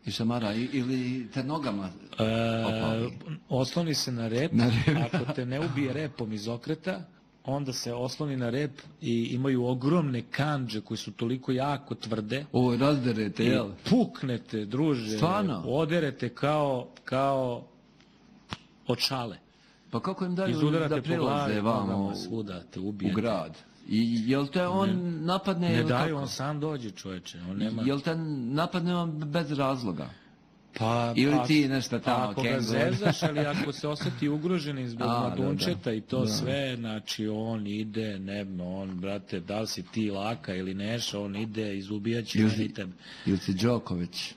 I šamara, ili te nogama opali? Osloni se na rep. Ako te ne ubije repom iz okreta, onda se osloni na rep i imaju ogromne kandže koje su toliko jako tvrde. Ovo, razderete, jel? Puknete, druže. Stvarno? Oderete kao od šale. Pa kako im daju Izudarate da prilaze vamo svuda, te u ubijete. grad? I jel te on napadne... Ne daju, on sam dođe, čoveče. Jel te napadne on bez razloga? Pa, ili ti nešto tamo, ako ga zezaš, ali ako se osjeti ugroženim zbog mladunčeta i to sve, znači on ide, brate, da li si ti laka ili Neša, on ide, izubijaće meni tebe. Ili si Đoković?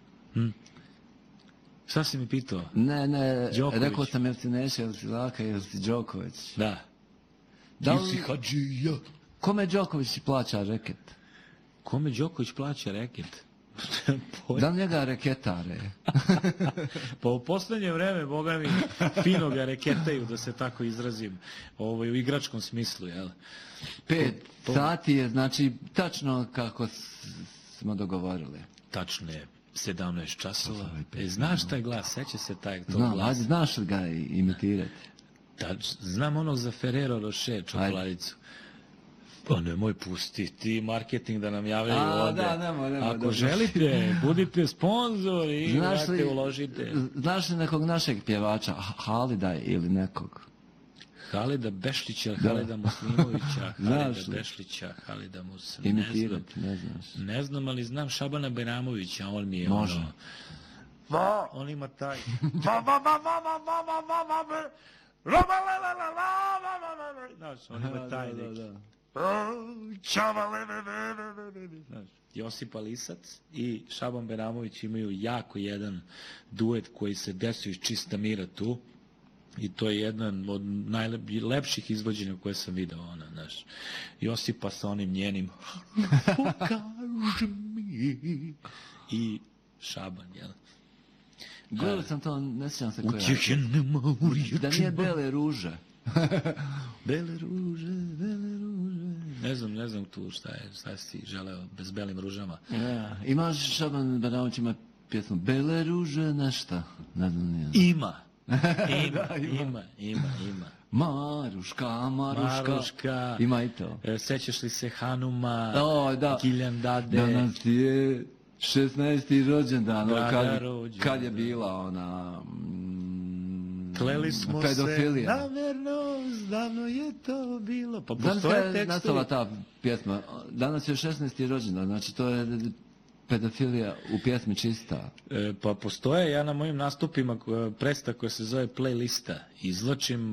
Šta si mi pitao? Ne, rekao sam jel si Neša, jel si laka, jel si Đoković. Da. Ili si Hadžija. Kome Đoković plaća reket? Kome Đoković plaća reket? Da li njega reketare? Pa u poslednje vreme, boga mi, fino ga reketaju, da se tako izrazim, u igračkom smislu, jel? 5 sati je, znači, tačno kako smo dogovorili. Tačno je 17 časova. Znaš taj glas, seća se tog glasa? Znaš li ga imitirati? Znam onog za Ferrero Rocher čokoladicu. Pa nemoj pustiti marketing da nam javljaju ovde. Ako želite, budite sponzori i vrate uložite. Znaš li nekog našeg pjevača, Halida ili nekog? Halida Bešlića, Halida Muslimovića, Halida Bešlića, Halida Muslimovića. Imitirati, ne znaš. Ne znam, ali znam Šabana Bajramovića, on mi je može. On ima taj... Znaš, on ima taj neki. Josipa Lisac i Šaban Bajramović imaju jako jedan duet koji se desio iz čista mira tu i to je jedan od najlepših izvođenja koje sam video, znaš. Josipa sa onim njenim pokaži mi i Šaban, jel? Gledao sam to, ne sjećam se koja. Da nije Bele ruže. Bele ruže. Ne znam tu šta si želeo bez belim ružama. Imaš Šaban Bajramović ima pjesmu Bele ruže nešto? Ne znam nije. Ima. Maruška. Ima i to. Sećaš li se Hanuma, Giljan Dade? Danas je 16. rođendan, kad je bila ona... Kleli smo pedofilija. Se na vernost, davno je to bilo. Pa postoje tekstovi. Nastala ta pjesma. Danas je 16. rođendan, znači to je pedofilija u pjesmi čista. Pa postoje, ja na mojim nastupima predstava koja se zove playlista. Izvlačim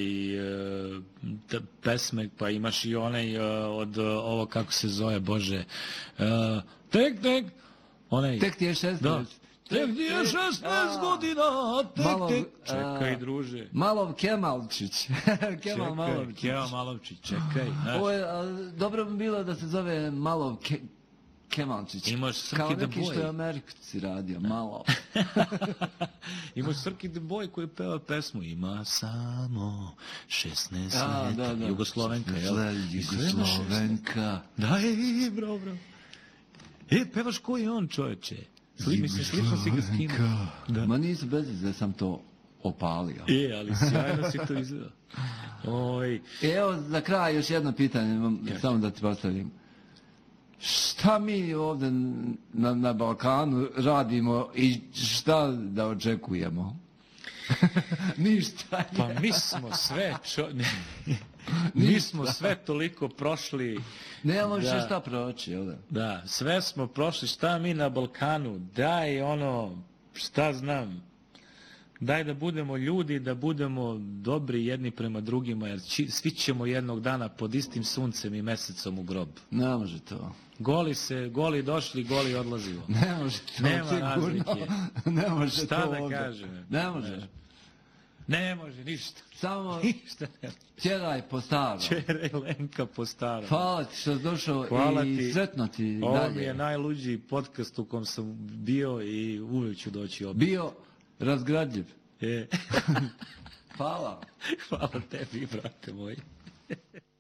pesme, pa imaš i onaj od ovo kako se zove, Bože. Tek. Tek ti je 16. Tek ti je 16 godina, tek. Čekaj, druže. Malov Kemalčić. Kemal Malovčić, čekaj. Dobro bi bilo da se zove Malov Kemalčić. Imaš Srki Kao the neki Boy. što je Americi radio, malo. Imaš Srki the Boy koji peva pesmu. Ima samo 16 leta. Jugoslovenka, jel? Jugoslovenka. Da, bro. Pevaš koji je on, čoveče? Slično si ga skinuo. Ma nisu bez izve, sam to opalio. Ali sjajno si to izveo. Evo, za kraj još jedno pitanje, samo da ti postavim. Šta mi ovdje na Balkanu radimo i šta da očekujemo? Ništa. Pa mi smo sve toliko prošli. Nemamo više šta proći, jel da? Da, sve smo prošli, šta mi na Balkanu, daj šta znam, daj da budemo ljudi, da budemo dobri jedni prema drugima, jer svi ćemo jednog dana pod istim suncem i mesecom u grob. Ne može to. Goli došli, goli odlazimo. Ne može to. Nema razlike. Ne može to. Šta da kažem? Ne može. Ne može, ništa. Samo ćeraj po staro. Ćeraj Lenka po staro. Hvala ti što si došao i sretno ti dalje. Ovo mi je najluđi podcast u kom sam bio i uvijek ću doći opet. Bio razgradljiv. Hvala. Hvala tebi, brate moj.